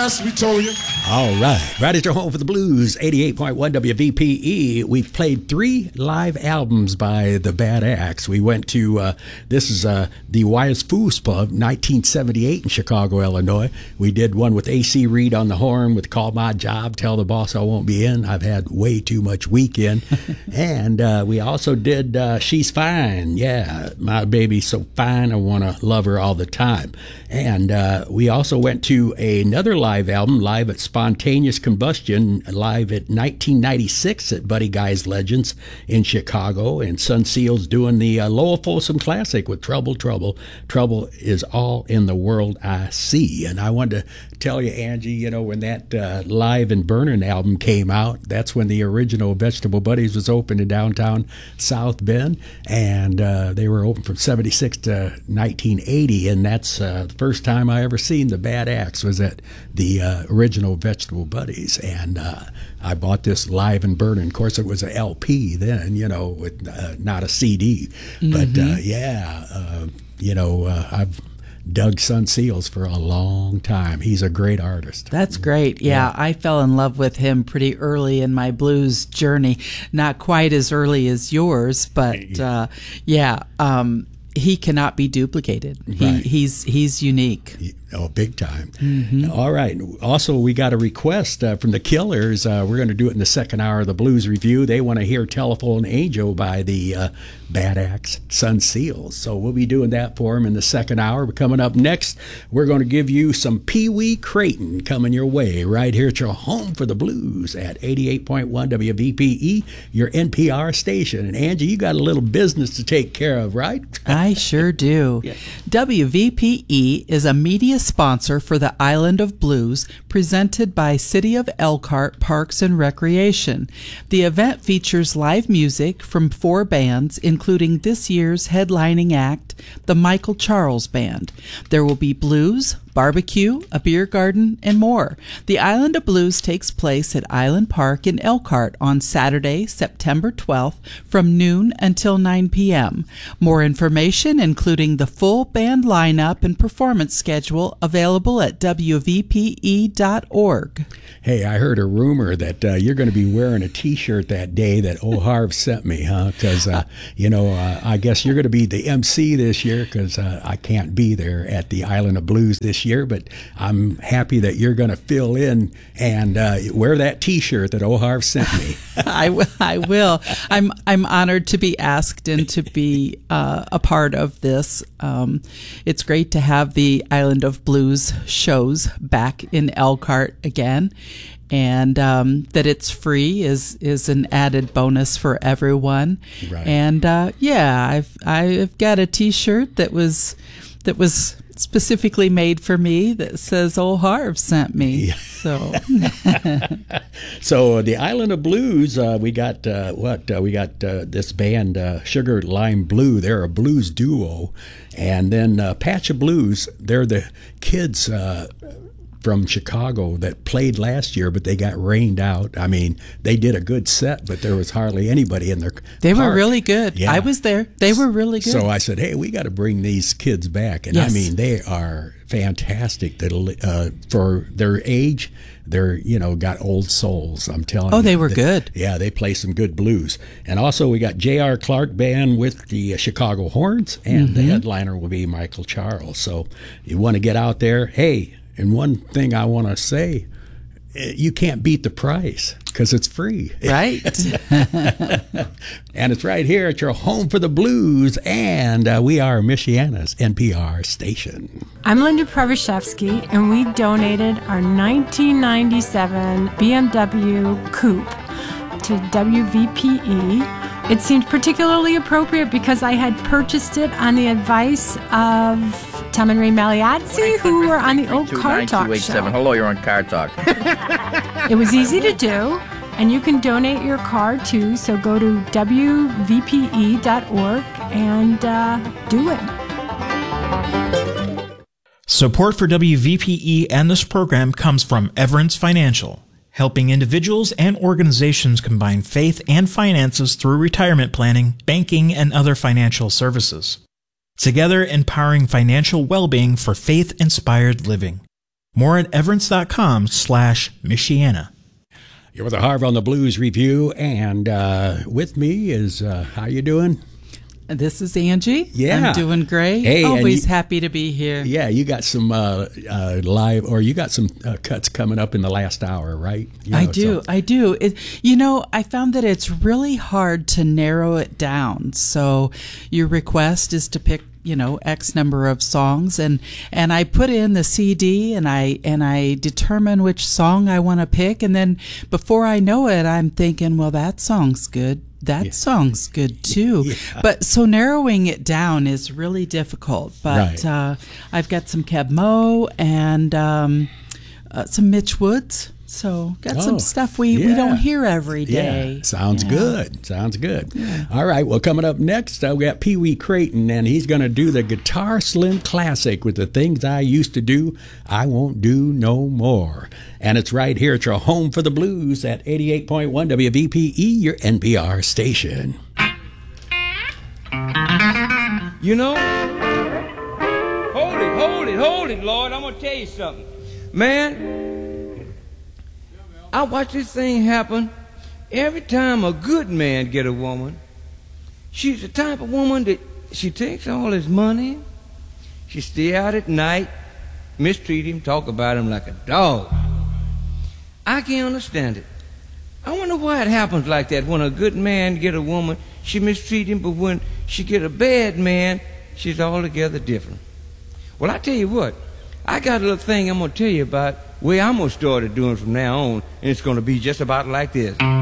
West, we told you. All right. Right at your home for the blues, 88.1 WVPE. We've played 3 live albums by the Bad Axe. We went to, this is the Wyatt's Foods Pub, 1978 in Chicago, Illinois. We did one with A.C. Reed on the horn with Call My Job, Tell the Boss I Won't Be In. I've had way too much weekend. And we also did She's Fine. Yeah, my baby's so fine, I want to love her all the time. And we also went to another live album, live at Spontaneous Combustion, live at 1996 at Buddy Guy's Legends in Chicago. And Sun Seal's doing the Lowell Folsom Classic with Trouble, Trouble. Trouble is all in the world I see. And I wanted to tell you, Angie, you know, when that Live and Burnin' album came out, that's when the original Vegetable Buddies was open in downtown South Bend. And they were open from 76 to 1980. And that's the first time I ever seen the Bad Axe was at the original Vegetable Buddies. And I bought this Live and Burnin'. Of course, it was an LP then, you know, with not a CD. But you know, I've dug Sun Seals for a long time. He's a great artist. That's great. Yeah, I fell in love with him pretty early in my blues journey. Not quite as early as yours, but he cannot be duplicated. Right. He's unique. Oh, big time. All right. Also, we got a request from the Killers. We're going to do it in the second hour of the Blues Review. They want to hear Telephone Angel by the Bad Axe Sun Seals. So we'll be doing that for them in the second hour. But coming up next, we're going to give you some Pee Wee Crayton coming your way right here at your home for the blues at 88.1 WVPE, your NPR station. And Angie, you got a little business to take care of, right? I sure do. Yeah. WVPE is a media sponsor for the Island of Blues, presented by City of Elkhart Parks and Recreation. The event features live music from 4 bands, including this year's headlining act, the Michael Charles Band. There will be blues, barbecue, a beer garden, and more. The Island of Blues takes place at Island Park in Elkhart on Saturday, September 12th from noon until 9 p.m. More information, including the full band lineup and performance schedule, available at wvpe.org. Hey, I heard a rumor that you're going to be wearing a T-shirt that day that Harv sent me, huh? Because, I guess you're going to be the MC this year because I can't be there at the Island of Blues this year, but I'm happy that you're going to fill in and wear that T-shirt that Harv sent me. I will. I'm honored to be asked and to be a part of this. It's great to have the Island of Blues shows back in Elkhart again. And that it's free is an added bonus for everyone. Right. And I've got a T-shirt that was specifically made for me that says Harv sent me. Yeah. So So the Island of Blues, we got this band Sugar Lime Blue. They're a blues duo, and then Patch of Blues. They're the kids from Chicago that played last year, but they got rained out. I mean, they did a good set, but there was hardly anybody in their They park. were really good. Yeah. I was there. They were really good. So I said, hey, we got to bring these kids back. And Yes. I mean, they are fantastic. For their age, they're, got old souls, I'm telling you. Oh, they were good. Yeah, they play some good blues. And also we got J.R. Clark Band with the Chicago Horns, and the headliner will be Michael Charles. So you want to get out there, hey. And one thing I want to say, you can't beat the price because it's free. Right. And it's right here at your home for the blues. And we are Michiana's NPR station. I'm Linda Prevashevsky, and we donated our 1997 BMW Coupe to WVPE. It seemed particularly appropriate because I had purchased it on the advice of Tom and Ray Maliazzi, who were on the old Car Talk show. Hello, you're on Car Talk. It was easy to do, and you can donate your car too, so go to WVPE.org and do it. Support for WVPE and this program comes from Everence Financial, helping individuals and organizations combine faith and finances through retirement planning, banking, and other financial services. Together, empowering financial well-being for faith-inspired living. More at everence.com/Michiana. You're with the Harv on the Blues review, and with me is, how you doing? This is Angie. Yeah. I'm doing great. Hey, Always happy to be here. Yeah, you got some live, or you got some cuts coming up in the last hour, right? I do. I found that it's really hard to narrow it down. So your request is to pick, X number of songs, and I put in the CD and I determine which song I want to pick, and then before I know it, I'm thinking, well, that song's good. That song's good too. Yeah. But so narrowing it down is really difficult. But right. I've got some Keb Mo and some Mitch Woods. So got some stuff we don't hear every day. Yeah. Sounds good. Sounds good. Yeah. All right. Well, coming up next, we got Pee Wee Crayton, and he's going to do the Guitar Slim Classic with the things I used to do, I won't do no more. And it's right here at your home for the blues at 88.1 WVPE, your NPR station. Hold it, Lord. I'm going to tell you something. Man, I watch this thing happen every time a good man get a woman. She's the type of woman that she takes all his money, she stay out at night, mistreat him, talk about him like a dog. I can't understand it. I wonder why it happens like that. When a good man get a woman, she mistreat him, but when she get a bad man, she's altogether different. Well, I tell you what, I got a little thing I'm going to tell you about, way I'm going to start doing from now on, and it's going to be just about like this.